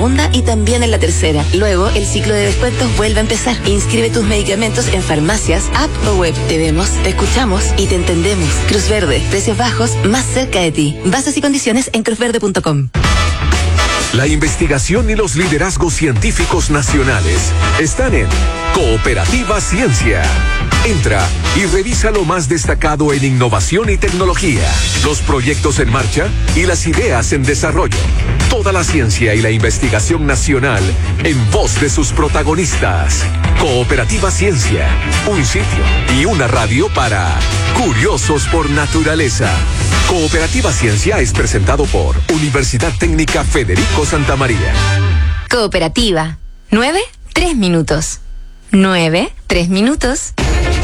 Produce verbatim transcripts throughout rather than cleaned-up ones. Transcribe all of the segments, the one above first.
segunda y también en la tercera. Luego, el ciclo de descuentos vuelve a empezar. Inscribe tus medicamentos en farmacias, app o web. Te vemos, te escuchamos y te entendemos. Cruz Verde, precios bajos más cerca de ti. Bases y condiciones en cruz verde punto com. La investigación y los liderazgos científicos nacionales están en Cooperativa Ciencia. Entra y revisa lo más destacado en innovación y tecnología, los proyectos en marcha y las ideas en desarrollo. Toda la ciencia y la investigación nacional en voz de sus protagonistas. Cooperativa Ciencia, un sitio y una radio para curiosos por naturaleza. Cooperativa Ciencia es presentado por Universidad Técnica Federico Santa María. Cooperativa. Nueve, tres minutos. Nueve, tres minutos.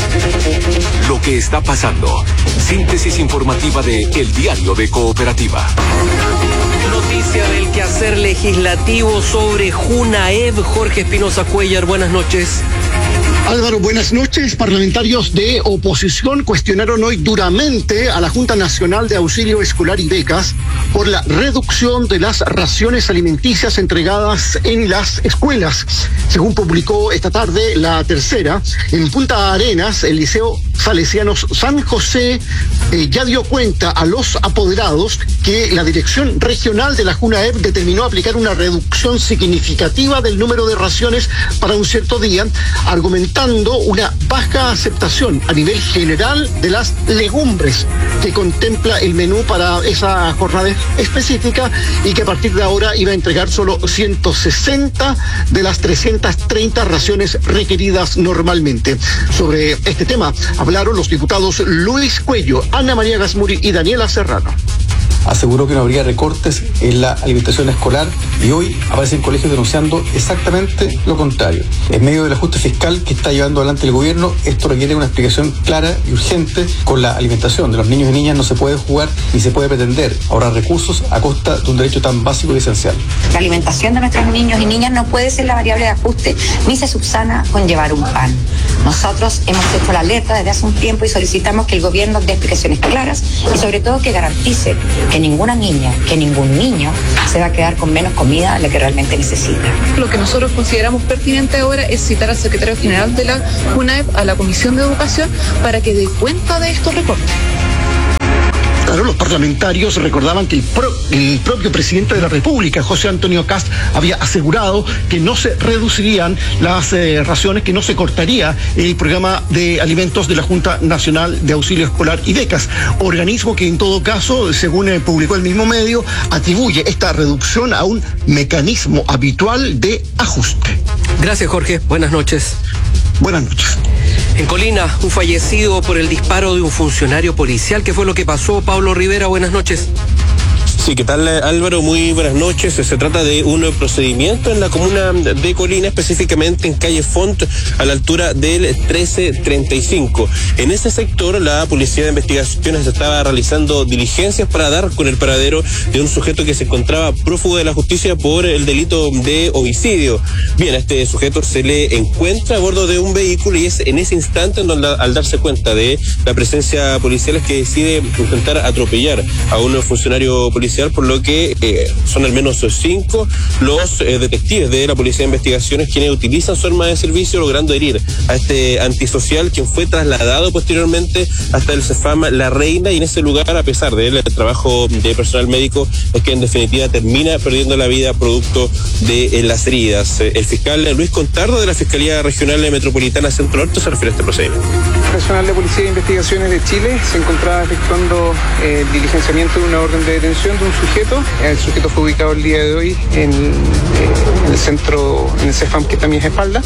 Lo que está pasando. Síntesis informativa de El Diario de Cooperativa. Noticia del quehacer legislativo sobre Junaev. Jorge Espinosa Cuellar, buenas noches. Álvaro, buenas noches. Parlamentarios de oposición cuestionaron hoy duramente a la Junta Nacional de Auxilio Escolar y Becas por la reducción de las raciones alimenticias entregadas en las escuelas. Según publicó esta tarde La Tercera, en Punta Arenas, el Liceo Salesianos San José eh, ya dio cuenta a los apoderados que la Dirección Regional de la Junaev determinó aplicar una reducción significativa del número de raciones para un cierto día, argumentando una baja aceptación a nivel general de las legumbres que contempla el menú para esa jornada específica y que a partir de ahora iba a entregar solo ciento sesenta de las trescientas treinta raciones requeridas normalmente. Sobre este tema hablaron los diputados Luis Cuello, Ana María Gasmuri y Daniela Serrano. Aseguró que no habría recortes en la alimentación escolar y hoy aparecen colegios denunciando exactamente lo contrario. En medio del ajuste fiscal que está llevando adelante el gobierno, esto requiere una explicación clara y urgente. Con la alimentación de los niños y niñas no se puede jugar ni se puede pretender ahorrar recursos a costa de un derecho tan básico y esencial. La alimentación de nuestros niños y niñas no puede ser la variable de ajuste ni se subsana con llevar un pan. Nosotros hemos hecho la alerta desde hace un tiempo y solicitamos que el gobierno dé explicaciones claras y sobre todo que garantice que ninguna niña, que ningún niño se va a quedar con menos comida de la que realmente necesita. Lo que nosotros consideramos pertinente ahora es citar al secretario general de la Junaev, a la Comisión de Educación, para que dé cuenta de estos recortes. Claro, los parlamentarios recordaban que el, pro, el propio presidente de la República, José Antonio Kast, había asegurado que no se reducirían las eh, raciones, que no se cortaría el programa de alimentos de la Junta Nacional de Auxilio Escolar y Becas, organismo que en todo caso, según eh, publicó el mismo medio, atribuye esta reducción a un mecanismo habitual de ajuste. Gracias, Jorge. Buenas noches. Buenas noches. En Colina, un fallecido por el disparo de un funcionario policial. ¿Qué fue lo que pasó? Pablo Rivera, buenas noches. Sí, ¿qué tal, Álvaro? Muy buenas noches. Se trata de un procedimiento en la comuna de Colina, específicamente en calle Font, a la altura del trece treinta y cinco. En ese sector, la Policía de Investigaciones estaba realizando diligencias para dar con el paradero de un sujeto que se encontraba prófugo de la justicia por el delito de homicidio. Bien, a este sujeto se le encuentra a bordo de un vehículo y es en ese instante en donde, al darse cuenta de la presencia policial, es que decide intentar atropellar a un funcionario policial, por lo que eh, son al menos cinco los eh, detectives de la Policía de Investigaciones quienes utilizan su arma de servicio, logrando herir a este antisocial, quien fue trasladado posteriormente hasta el CEFAM La Reina, y en ese lugar, a pesar del trabajo de personal médico, es que en definitiva termina perdiendo la vida producto de eh, las heridas. El fiscal Luis Contardo, de la Fiscalía Regional Metropolitana Centro Norte, se refiere a este procedimiento. El personal de Policía de Investigaciones de Chile se encontraba efectuando eh, diligenciamiento de una orden de detención de un sujeto. El sujeto fue ubicado el día de hoy en, eh, en el centro, en el CEFAM, que está a mi espalda.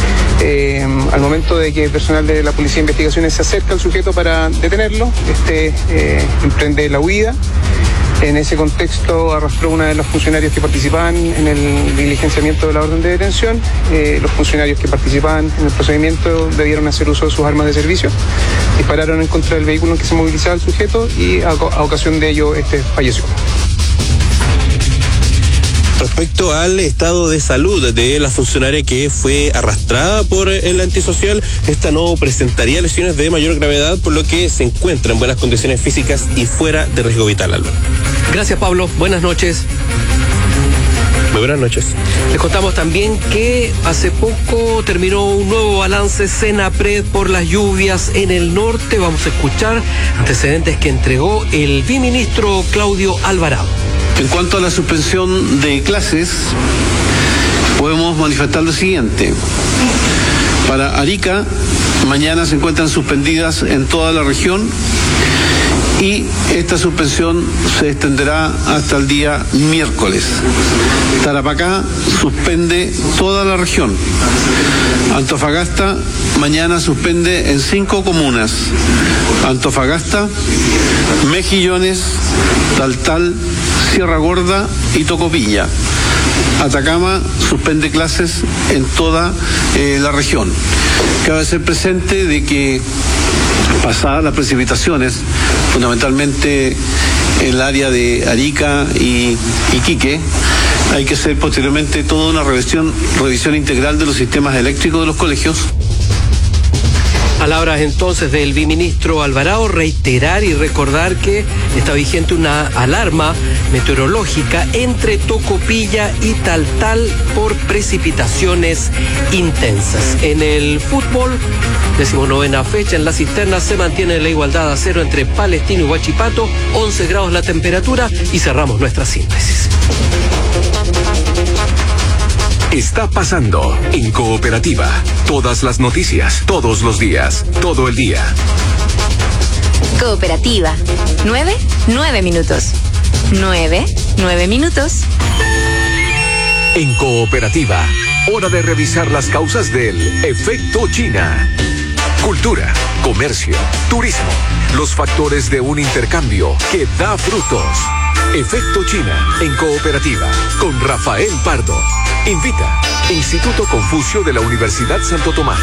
Eh, al momento de que el personal de la Policía de Investigaciones se acerca al sujeto para detenerlo, este eh, emprende la huida. En ese contexto arrastró una de los funcionarios que participaban en el diligenciamiento de la orden de detención. Eh, los funcionarios que participaban en el procedimiento debieron hacer uso de sus armas de servicio. Dispararon en contra del vehículo en que se movilizaba el sujeto y a, a ocasión de ello este falleció. Respecto al estado de salud de la funcionaria que fue arrastrada por el antisocial, esta no presentaría lesiones de mayor gravedad, por lo que se encuentra en buenas condiciones físicas y fuera de riesgo vital, Álvaro. Gracias, Pablo. Buenas noches. Muy buenas noches. Les contamos también que hace poco terminó un nuevo balance Senapred por las lluvias en el norte. Vamos a escuchar antecedentes que entregó el viceministro Claudio Alvarado. En cuanto a la suspensión de clases, podemos manifestar lo siguiente. Para Arica, mañana se encuentran suspendidas en toda la región y esta suspensión se extenderá hasta el día miércoles. Tarapacá suspende toda la región. Antofagasta mañana suspende en cinco comunas: Antofagasta, Mejillones, Taltal, Sierra Gorda y Tocopilla. Atacama suspende clases en toda eh, la región. Cabe ser presente de que pasadas las precipitaciones, fundamentalmente en el área de Arica y Iquique, hay que hacer posteriormente toda una revisión, revisión integral de los sistemas eléctricos de los colegios. Palabras entonces del viceministro Alvarado, reiterar y recordar que está vigente una alarma meteorológica entre Tocopilla y Taltal por precipitaciones intensas. En el fútbol, decimonovena fecha, en la cisterna se mantiene la igualdad a cero entre Palestino y Huachipato, once grados la temperatura y cerramos nuestra síntesis. Está pasando en Cooperativa. Todas las noticias, todos los días, todo el día. Cooperativa. Nueve, nueve minutos. Nueve, nueve minutos. En Cooperativa, hora de revisar las causas del efecto China. Cultura, comercio, turismo, los factores de un intercambio que da frutos. Efecto China en Cooperativa con Rafael Pardo. Invita Instituto Confucio de la Universidad Santo Tomás.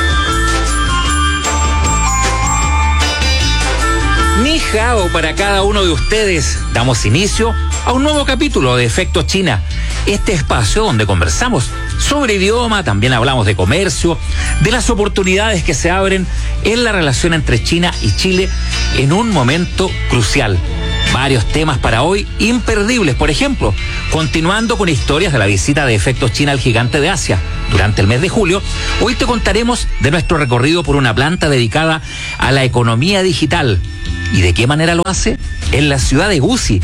Ni hao para cada uno de ustedes. Damos inicio a un nuevo capítulo de Efecto China. Este espacio donde conversamos sobre idioma, también hablamos de comercio, de las oportunidades que se abren en la relación entre China y Chile en un momento crucial. Varios temas para hoy imperdibles. Por ejemplo, continuando con historias de la visita de Efectos China al gigante de Asia durante el mes de julio, hoy te contaremos de nuestro recorrido por una planta dedicada a la economía digital. ¿Y de qué manera lo hace? En la ciudad de Gusi.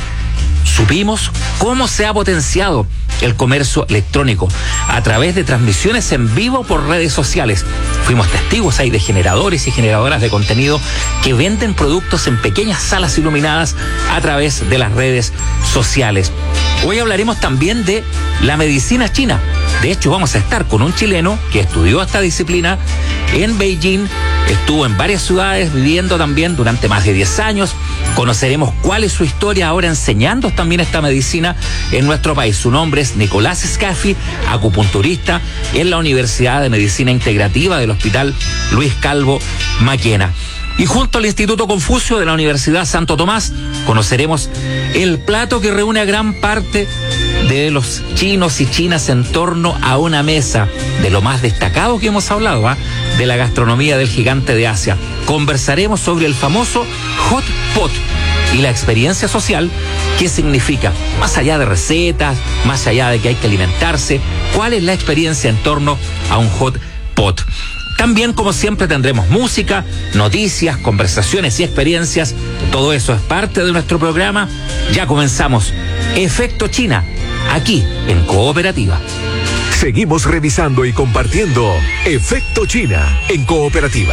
Supimos cómo se ha potenciado el comercio electrónico a través de transmisiones en vivo por redes sociales. Fuimos testigos ahí de generadores y generadoras de contenido que venden productos en pequeñas salas iluminadas a través de las redes sociales. Hoy hablaremos también de la medicina china. De hecho, vamos a estar con un chileno que estudió esta disciplina en Beijing, estuvo en varias ciudades viviendo también durante más de diez años. Conoceremos cuál es su historia ahora enseñando también esta medicina en nuestro país. Su nombre es Nicolás Scaffi, acupunturista en la Universidad de Medicina Integrativa del Hospital Luis Calvo Maquena. Y junto al Instituto Confucio de la Universidad Santo Tomás conoceremos el plato que reúne a gran parte de los chinos y chinas en torno a una mesa, de lo más destacado que hemos hablado, ¿eh? de la gastronomía del gigante de Asia. Conversaremos sobre el famoso hot pot y la experiencia social, qué significa, más allá de recetas, más allá de que hay que alimentarse, cuál es la experiencia en torno a un hot pot. También, como siempre, tendremos música, noticias, conversaciones y experiencias. Todo eso es parte de nuestro programa. Ya comenzamos. Efecto China, aquí en Cooperativa. Seguimos revisando y compartiendo Efecto China en Cooperativa.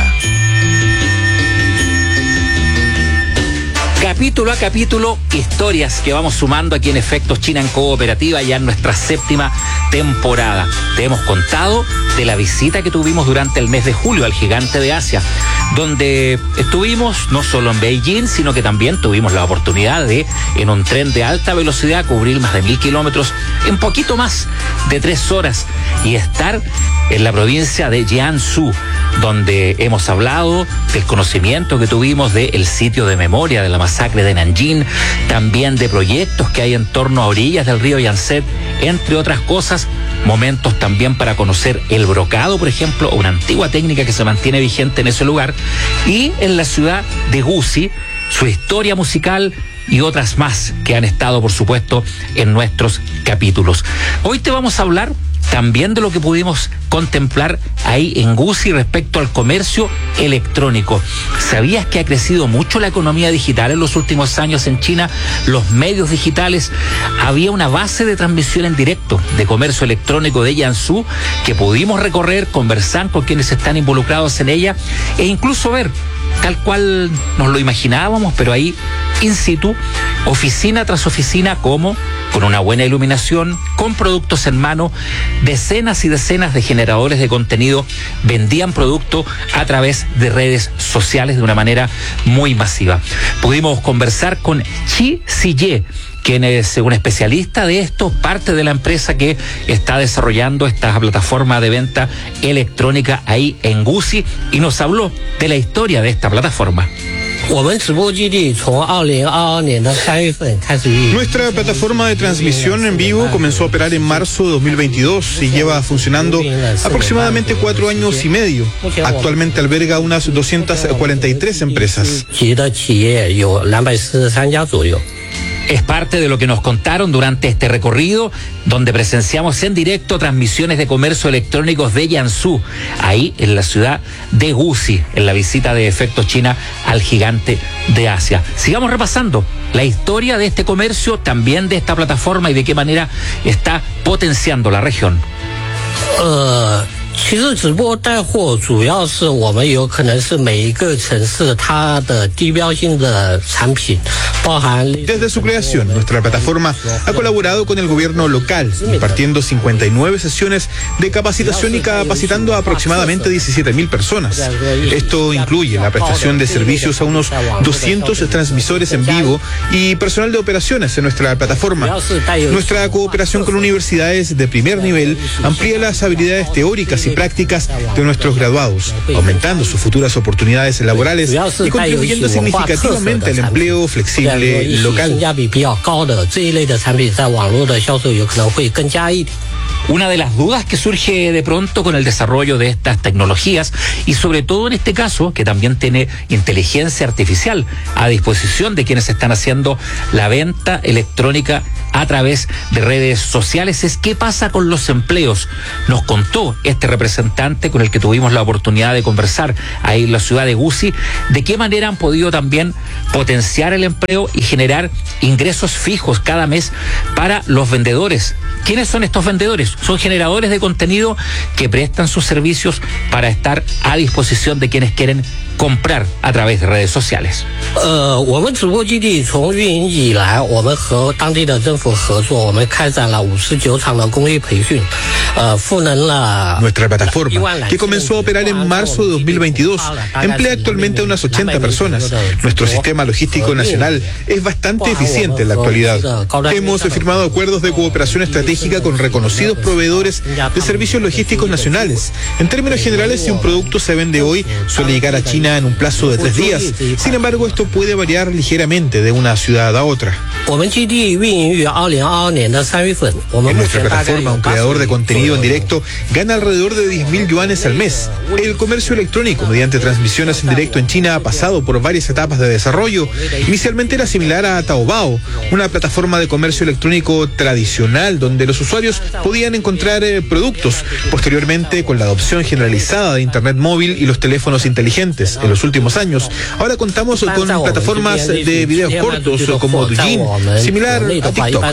Capítulo a capítulo, historias que vamos sumando aquí en Efectos China en Cooperativa, ya en nuestra séptima temporada. Te hemos contado de la visita que tuvimos durante el mes de julio al gigante de Asia, donde estuvimos no solo en Beijing, sino que también tuvimos la oportunidad de, en un tren de alta velocidad, cubrir más de mil kilómetros en poquito más de tres horas y estar en la provincia de Jiangsu, donde hemos hablado del conocimiento que tuvimos del sitio de memoria de la masacre de Nanjing, también de proyectos que hay en torno a orillas del río Yangtze, entre otras cosas, momentos también para conocer el brocado, por ejemplo, una antigua técnica que se mantiene vigente en ese lugar, y en la ciudad de Gusi, su historia musical, y otras más que han estado, por supuesto, en nuestros capítulos. Hoy te vamos a hablar también de lo que pudimos contemplar ahí en Gusi respecto al comercio electrónico. ¿Sabías que ha crecido mucho la economía digital en los últimos años en China? Los medios digitales, había una base de transmisión en directo de comercio electrónico de Jiangsu que pudimos recorrer, conversar con quienes están involucrados en ella e incluso ver, tal cual nos lo imaginábamos, pero ahí in situ, oficina tras oficina, como con una buena iluminación, con productos en mano, decenas y decenas de generadores de contenido vendían producto a través de redes sociales de una manera muy masiva. Pudimos conversar con Chi Ziye, quien es un especialista de esto, parte de la empresa que está desarrollando esta plataforma de venta electrónica ahí en Gusi, y nos habló de la historia de esta plataforma. Nuestra plataforma de transmisión en vivo comenzó a operar en marzo de dos mil veintidós y lleva funcionando aproximadamente cuatro años y medio. Actualmente alberga unas doscientas cuarenta y tres empresas. Es parte de lo que nos contaron durante este recorrido, donde presenciamos en directo transmisiones de comercio electrónicos de Jiangsu, ahí en la ciudad de Gusi, en la visita de Efectos China al gigante de Asia. Sigamos repasando la historia de este comercio, también de esta plataforma y de qué manera está potenciando la región. Uh... 其实直播带货主要是我们有可能是每一个城市它的地标性的产品，包含 Desde su creación, nuestra plataforma ha colaborado con el gobierno local, impartiendo cincuenta y nueve sesiones de capacitación y capacitando a aproximadamente diecisiete mil personas. Esto incluye la prestación de servicios a unos doscientos transmisores en vivo y personal de operaciones en nuestra plataforma. Nuestra cooperación con universidades de primer nivel amplía las habilidades teóricas y prácticas de nuestros graduados, aumentando sus futuras oportunidades laborales y contribuyendo significativamente al empleo flexible local. Una de las dudas que surge de pronto con el desarrollo de estas tecnologías, y sobre todo en este caso, que también tiene inteligencia artificial a disposición de quienes están haciendo la venta electrónica a través de redes sociales, es qué pasa con los empleos. Nos contó este representante con el que tuvimos la oportunidad de conversar ahí en la ciudad de Gusi, de qué manera han podido también potenciar el empleo y generar ingresos fijos cada mes para los vendedores. ¿Quiénes son estos vendedores? Son generadores de contenido que prestan sus servicios para estar a disposición de quienes quieren comprar a través de redes sociales. Uh, Nuestra plataforma, que comenzó a operar en marzo de dos mil veintidós, emplea actualmente a unas ochenta personas. Nuestro sistema logístico nacional es bastante eficiente en la actualidad. Hemos firmado acuerdos de cooperación estratégica con reconocidos proveedores de servicios logísticos nacionales. En términos generales, si un producto se vende hoy, suele llegar a China en un plazo de tres días. Sin embargo, esto puede variar ligeramente de una ciudad a otra. En nuestra plataforma, un creador de contenido en directo gana alrededor de diez mil yuanes al mes. El comercio electrónico mediante transmisiones en directo en China ha pasado por varias etapas de desarrollo. Inicialmente era similar a Taobao, una plataforma de comercio electrónico tradicional donde los usuarios podían encontrar eh, productos. Posteriormente, con la adopción generalizada de Internet móvil y los teléfonos inteligentes en los últimos años, ahora contamos con plataformas de videos cortos como Douyin, similar a TikTok.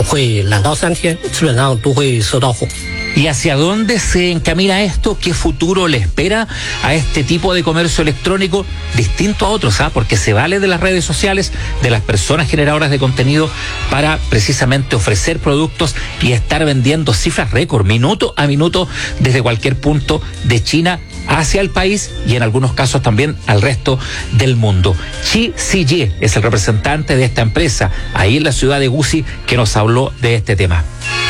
¿Y hacia dónde se encamina esto? ¿Qué futuro le espera a este tipo de comercio electrónico distinto a otros? ¿ah? Porque se vale de las redes sociales, de las personas generadoras de contenido para precisamente ofrecer productos y estar vendiendo cifras récord, minuto a minuto, desde cualquier punto de China hacia el país y en algunos casos también al resto del mundo. Chi Ziye es el representante de esta empresa ahí en la ciudad de Gusi que nos habló de este tema. Uh,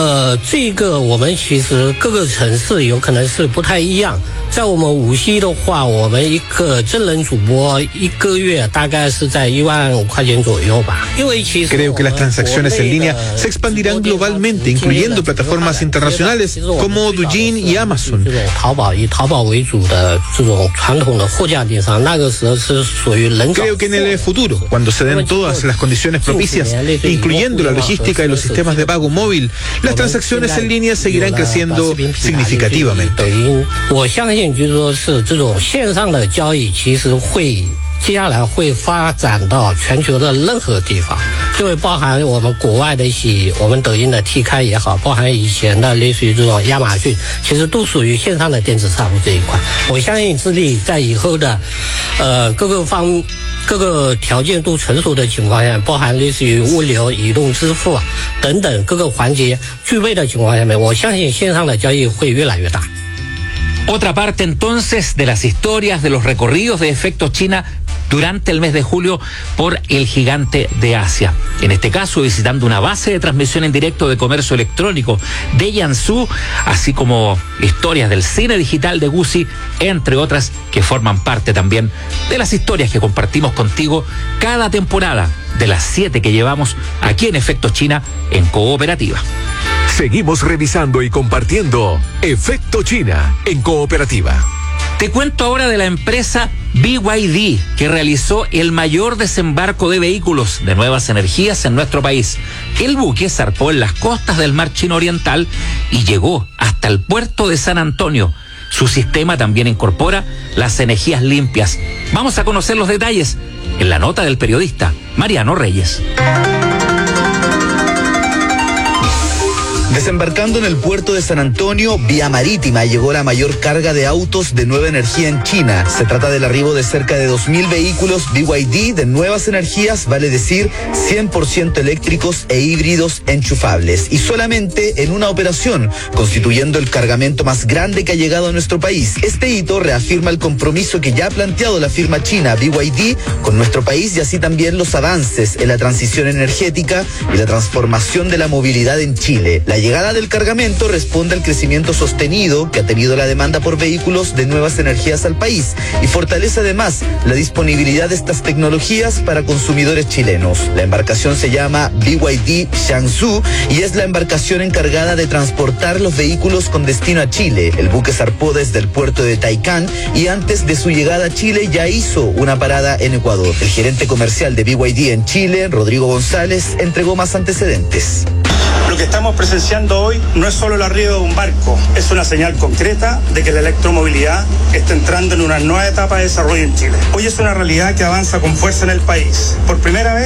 呃，这个我们其实各个城市有可能是不太一样。在我们无锡的话，我们一个真人主播一个月大概是在一万五块钱左右吧。因为其实 Creo que las transacciones en línea se expandirán globalmente, incluyendo plataformas internacionales como Douyin y Amazon. 这种淘宝以淘宝为主的这种传统的货架电商，那个时候是属于人造。 Creo que en el futuro, cuando se den todas las condiciones propicias, incluyendo la logística y los sistemas de pago móvil, las transacciones en línea seguirán creciendo significativamente. 我相信就是说是这种线上的交易，其实会接下来会发展到全球的任何地方，就会包含我们国外的一些，我们抖音的 T 开也好，包含以前的类似于这种亚马逊，其实都属于线上的电子商务这一块。我相信智利在以后的，呃各个方。 各个条件都成熟的情况下，包含类似于物流、移动支付啊等等各个环节具备的情况下面，我相信线上的交易会越来越大。 Otra parte entonces de las historias de los recorridos de Efecto China durante el mes de julio por el gigante de Asia. En este caso visitando una base de transmisión en directo de comercio electrónico de Jiangsu, así como historias del cine digital de Gucci, entre otras que forman parte también de las historias que compartimos contigo cada temporada de las siete que llevamos aquí en Efecto China en Cooperativa. Seguimos revisando y compartiendo Efecto China en Cooperativa. Te cuento ahora de la empresa B Y D, que realizó el mayor desembarco de vehículos de nuevas energías en nuestro país. El buque zarpó en las costas del Mar Chino Oriental y llegó hasta el puerto de San Antonio. Su sistema también incorpora las energías limpias. Vamos a conocer los detalles en la nota del periodista Mariano Reyes. Desembarcando en el puerto de San Antonio, vía marítima, llegó la mayor carga de autos de nueva energía en China. Se trata del arribo de cerca de dos mil vehículos B Y D de nuevas energías, vale decir cien por ciento eléctricos e híbridos enchufables. Y solamente en una operación, constituyendo el cargamento más grande que ha llegado a nuestro país. Este hito reafirma el compromiso que ya ha planteado la firma china B Y D con nuestro país y así también los avances en la transición energética y la transformación de la movilidad en Chile. La La llegada del cargamento responde al crecimiento sostenido que ha tenido la demanda por vehículos de nuevas energías al país y fortalece además la disponibilidad de estas tecnologías para consumidores chilenos. La embarcación se llama B Y D Jiangsu y es la embarcación encargada de transportar los vehículos con destino a Chile. El buque zarpó desde el puerto de Taicán y antes de su llegada a Chile ya hizo una parada en Ecuador. El gerente comercial de B Y D en Chile, Rodrigo González, entregó más antecedentes. Lo que estamos presenciando hoy no es solo el arribo de un barco, es una señal concreta de que la electromovilidad está entrando en una nueva etapa de desarrollo en Chile. Hoy es una realidad que avanza con fuerza en el país. Por primera vez